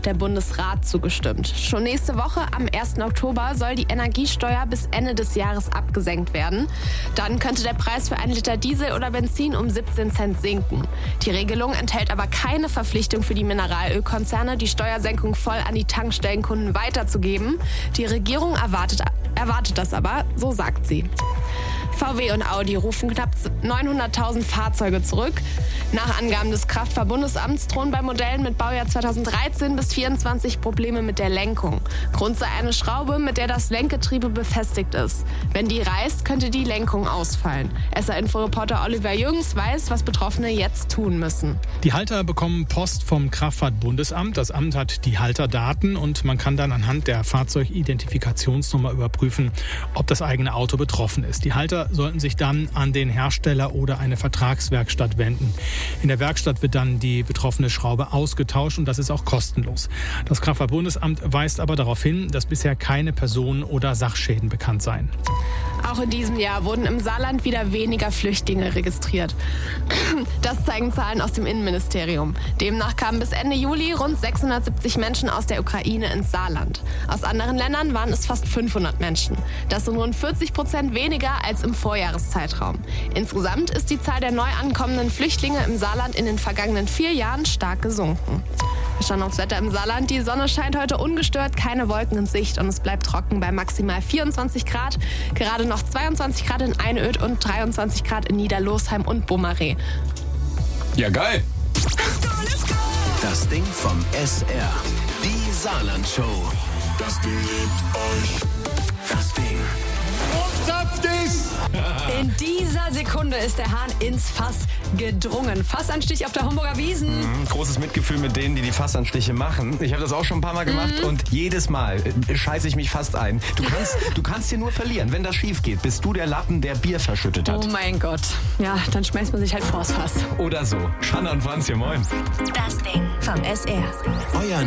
der Bundesrat zugestimmt. Schon nächste Woche, am 1. Oktober, soll die Energiesteuer bis Ende des Jahres abgesenkt werden. Dann könnte der Preis für 1 Liter Diesel oder Benzin um 17 Cent sinken. Die Regelung enthält aber keine Verpflichtung für die Mineralölkonzerne, die Steuersenkung voll an die Tankstellenkunden weiterzugeben. Die Regierung erwartet das aber, so sagt sie. VW und Audi rufen knapp 900.000 Fahrzeuge zurück. Nach Angaben des Kraftfahrt-Bundesamts drohen bei Modellen mit Baujahr 2013 bis 2024 Probleme mit der Lenkung. Grund sei eine Schraube, mit der das Lenkgetriebe befestigt ist. Wenn die reißt, könnte die Lenkung ausfallen. SR-Info-Reporter Oliver Jürgens weiß, was Betroffene jetzt tun müssen. Die Halter bekommen Post vom Kraftfahrt-Bundesamt. Das Amt hat die Halterdaten und man kann dann anhand der Fahrzeugidentifikationsnummer überprüfen, ob das eigene Auto betroffen ist. Die Halter sollten sich dann an den Hersteller oder eine Vertragswerkstatt wenden. In der Werkstatt wird dann die betroffene Schraube ausgetauscht und das ist auch kostenlos. Das Kraftfahrt-Bundesamt weist aber darauf hin, dass bisher keine Personen- oder Sachschäden bekannt seien. Auch in diesem Jahr wurden im Saarland wieder weniger Flüchtlinge registriert. Das zeigen Zahlen aus dem Innenministerium. Demnach kamen bis Ende Juli rund 670 Menschen aus der Ukraine ins Saarland. Aus anderen Ländern waren es fast 500 Menschen. Das sind rund 40% weniger als im Vorjahreszeitraum. Insgesamt ist die Zahl der neu ankommenden Flüchtlinge im Saarland in den vergangenen 4 Jahren stark gesunken. Wir schauen aufs Wetter im Saarland. Die Sonne scheint heute ungestört, keine Wolken in Sicht und es bleibt trocken bei maximal 24 Grad. Gerade noch 22 Grad in Einöd und 23 Grad in Niederlosheim und Bomaree. Ja, geil. Das Ding vom SR. Die Saarland-Show. Das Ding liebt euch. Das Ding. In dieser Sekunde ist der Hahn ins Fass gedrungen. Fassanstich auf der Homburger Wiesn. Großes Mitgefühl mit denen, die die Fassanstiche machen. Ich habe das auch schon ein paar Mal gemacht und jedes Mal scheiße ich mich fast ein. Du kannst hier nur verlieren. Wenn das schief geht, bist du der Lappen, der Bier verschüttet hat. Oh mein Gott. Ja, dann schmeißt man sich halt vors Fass. Oder so. Schanna und Franz hier, moin. Das Ding vom SR. Euer